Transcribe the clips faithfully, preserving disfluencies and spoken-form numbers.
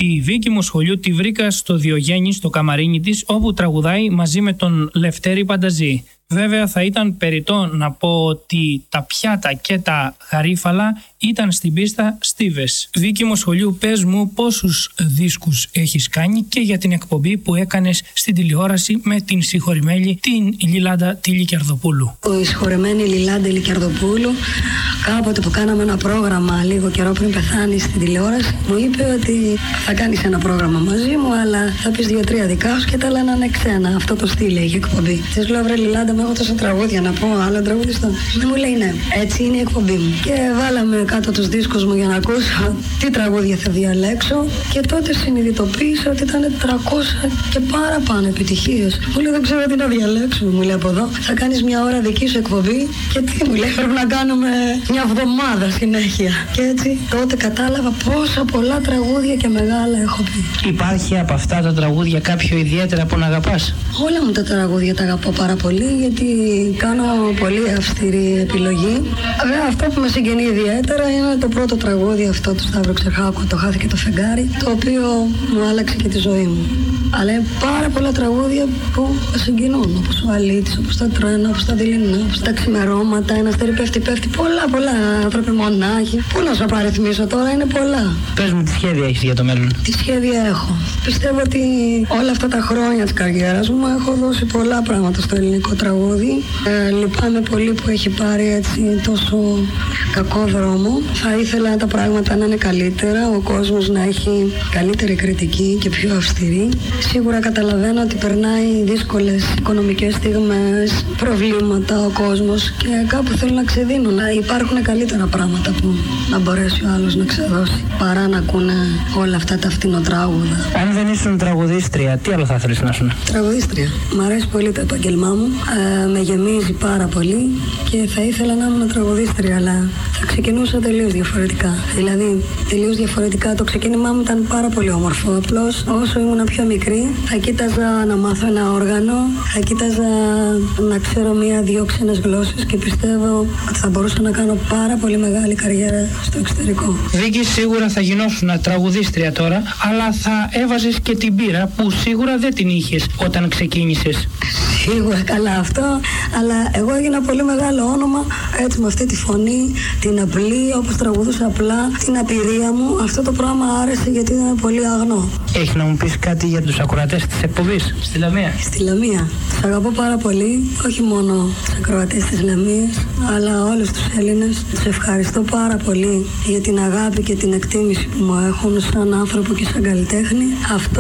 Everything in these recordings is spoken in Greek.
Τη Βίκη Μοσχολιού τη βρήκα στο Διογέννη, στο καμαρίνι της, όπου τραγουδάει μαζί με τον Λευτέρη Πανταζή. Βέβαια θα ήταν περιττό να πω ότι τα πιάτα και τα γαρίφαλα ήταν στην πίστα στίβες. Βίκη Μοσχολιού, πες μου πόσους δίσκους έχεις κάνει και για την εκπομπή που έκανες στην τηλεόραση με την συγχωρημένη την Λιλάντα τη Λικερδοπούλου. Η συγχωρημένη Λιλάντα Λικερδοπούλου, κάποτε που κάναμε ένα πρόγραμμα λίγο καιρό πριν πεθάνει στην τηλεόραση, μου είπε ότι θα κάνεις ένα πρόγραμμα μαζί μου, αλλά θα πεις δύο-τρία δικά σου και τα άλλα να είναι ξένα. Αυτό το στυλ έχει εκπομπή. Της λέω, βρε Λιλάντα, με έχω τόσα τραγούδια να πω, άλλο τραγουδιστό. Δεν μου λέει ναι, έτσι είναι η εκπομπή μου. Και βάλαμε κάτω τους δίσκους μου για να ακούσω τι τραγούδια θα διαλέξω και τότε συνειδητοποίησα ότι ήταν τριακόσιες και παραπάνω επιτυχίες. Μου λέει, δεν ξέρω τι να διαλέξω. Μου λέει, από εδώ θα κάνεις μια ώρα δική σου εκπομπή και τι μου λέει, πρέπει να κάνουμε μια εβδομάδα συνέχεια. Και έτσι τότε κατάλαβα πόσα πολλά τραγούδια και μεγάλα έχω πει. Υπάρχει από αυτά τα τραγούδια κάποιο ιδιαίτερα που να αγαπάς? Όλα μου τα τραγούδια τα αγαπώ πάρα πολύ, γιατί κάνω πολύ αυστηρή επιλογή. Βέβαια, αυτό που με συγκινεί ιδιαίτερα είναι το πρώτο τραγούδι αυτό του Σταύρου Ξερχάκου, το Χάθηκε το φεγγάρι, το οποίο μου άλλαξε και τη ζωή μου. Αλλά είναι πάρα πολλά τραγούδια που με συγκινούν, όπως ο Αλήτης, όπως τα τρένα, όπως τα δειλινά, όπως τα ξημερώματα, ένα αστέρι πέφτει, πέφτει. Πολλά, πολλά άνθρωποι μονάχοι. Πού να σου απαριθμίσω τώρα, είναι πολλά. Πες μου, τι σχέδια έχεις για το μέλλον? Τι σχέδια έχω? Πιστεύω ότι όλα αυτά τα χρόνια της καριέρας μου έχω δώσει πολλά πράγματα στο ελληνικό τραγούδι. Ε, λυπάμαι πολύ που έχει πάρει έτσι τόσο κακό δρόμο. Θα ήθελα τα πράγματα να είναι καλύτερα, ο κόσμος να έχει καλύτερη κριτική και πιο αυστηρή. Σίγουρα καταλαβαίνω ότι περνάει δύσκολες οικονομικές στιγμές, προβλήματα ο κόσμος και κάπου θέλουν να ξεδίνουν. Να υπάρχουν καλύτερα πράγματα που να μπορέσει ο άλλος να ξεδώσει παρά να ακούνε όλα αυτά τα φτηνοτράγουδα. Αν δεν ήσουν τραγουδίστρια, τι άλλο θα ήθελες να ήσουν? Τραγουδίστρια. Μ' αρέσει πολύ το επάγγελμά μου. Ε, με γεμίζει πάρα πολύ και θα ήθελα να ήμουν τραγουδίστρια, αλλά θα ξεκινούσα τελείως διαφορετικά. Δηλαδή, τελείως διαφορετικά. Το ξεκίνημά μου ήταν πάρα πολύ όμορφο. Απλώς όσο ήμουν πιο μικρή, θα κοίταζα να μάθω ένα όργανο, θα κοίταζα να ξέρω μία-δύο ξένες γλώσσες και πιστεύω ότι θα μπορούσα να κάνω πάρα πολύ μεγάλη καριέρα στο εξωτερικό. Βίκη, σίγουρα θα γινόσουν τραγουδίστρια τώρα, αλλά θα έβαζες και την πείρα που σίγουρα δεν την είχες όταν ξεκίνησες. Σίγουρα, καλά αυτό, αλλά εγώ έγινα πολύ μεγάλο όνομα έτσι με αυτή τη φωνή, την απλή, όπως τραγουδούσα απλά, την απειρία μου. Αυτό το πράγμα άρεσε γιατί ήταν πολύ αγνό. Έχει να μου πεις κάτι για τους ακροατές της εκπομπής στη Λαμία? Στη Λαμία. Τους αγαπώ πάρα πολύ, όχι μόνο τους ακροατές της Λαμίας, αλλά όλους τους Έλληνες. Τους ευχαριστώ πάρα πολύ για την αγάπη και την εκτίμηση που μου έχουν σαν άνθρωπο και σαν καλλιτέχνη. Αυτό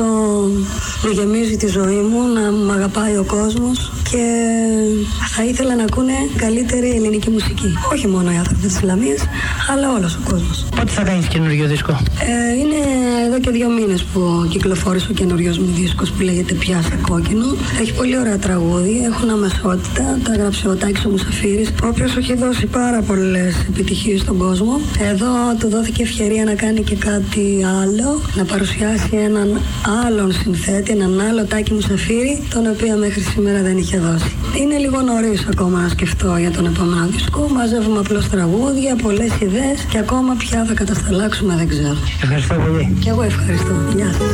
μου γεμίζει τη ζωή μου, να μ' αγαπάει ο κόσμος και θα ήθελα να ακούνε καλύτερη ελληνική μουσική. Όχι μόνο οι άνθρωποι της Λαμίας, αλλά όλος ο κόσμος. Πότε θα κάνεις καινούριο δίσκο? Ε, είναι εδώ και δύο μήνες που κυκλοφόρησε ο καινοριός μου δίσκος που λέγεται Πιάσε Κόκκινο. Έχει πολύ ωραία τραγούδια, έχουν αμεσότητα, τα έγραψε ο Τάκης ο Μουσαφίρης, ο οποίος έχει δώσει πάρα πολλές επιτυχίες στον κόσμο. Εδώ του δόθηκε ευκαιρία να κάνει και κάτι άλλο, να παρουσιάσει έναν άλλον συνθέτη, έναν άλλο Τάκη Μουσαφίρη, τον οποίο μέχρι σήμερα δεν είχε δώσει. Είναι λίγο νωρίς ακόμα να σκεφτώ για τον επόμενο δίσκο. Μαζεύουμε απλώς τραγούδια, πολλές ιδέες και ακόμα πια θα κατασταλάξουμε, δεν ξέρω. Ευχαριστώ πολύ. Και εγώ ευχαριστώ. Γεια σας.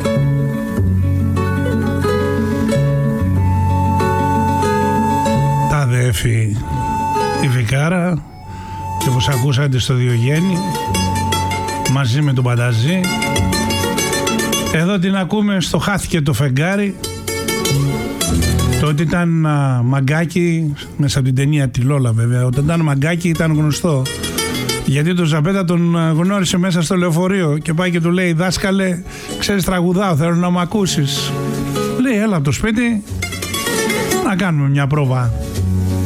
Τα αδέφη η Βικάρα και όπως ακούσατε στο Διογέννη μαζί με τον Πανταζή. Εδώ την ακούμε στο Χάθηκε το φεγγάρι. Τότε ήταν α, μαγκάκι μέσα από την ταινία τη Λόλα, βέβαια. Όταν ήταν μαγκάκι ήταν γνωστό, γιατί τον Ζαπέτα τον γνώρισε μέσα στο λεωφορείο και πάει και του λέει, δάσκαλε, ξέρεις τραγουδάω, θέλω να μ' ακούσεις. Λέει, έλα από το σπίτι να κάνουμε μια πρόβα.